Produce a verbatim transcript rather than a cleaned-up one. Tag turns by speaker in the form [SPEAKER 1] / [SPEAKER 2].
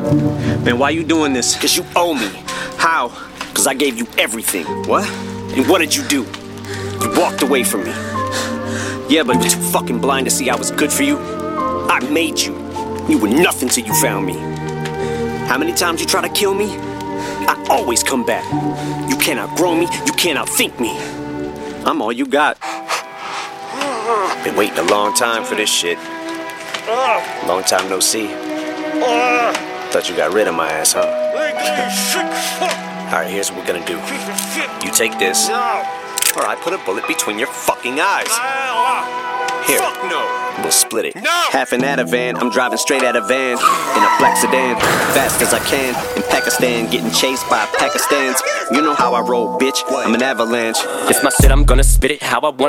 [SPEAKER 1] Man, why you doing this?
[SPEAKER 2] Cause you owe me.
[SPEAKER 1] How?
[SPEAKER 2] Cause I gave you everything.
[SPEAKER 1] What?
[SPEAKER 2] And what did you do? You walked away from me.
[SPEAKER 1] Yeah, but
[SPEAKER 2] You were too fucking blind to see I was good for you. I made you. You were nothing till you found me. How many times you try to kill me? I always come back. You can't outgrow me. You can't outthink me.
[SPEAKER 1] I'm all you got.
[SPEAKER 2] Been waiting a long time for this shit. Long time no see. Thought you got rid of my ass, huh? Alright, here's what we're gonna do. You take this, or I put a bullet between your fucking eyes. Here,
[SPEAKER 1] Fuck no.
[SPEAKER 2] we'll split it.
[SPEAKER 1] No.
[SPEAKER 2] Half an Ativan, I'm driving straight out of van in a black sedan, fast as I can. In Pakistan, getting chased by Pakistans. You know how I roll, bitch. I'm an avalanche.
[SPEAKER 3] It's my shit, I'm gonna spit it how I want.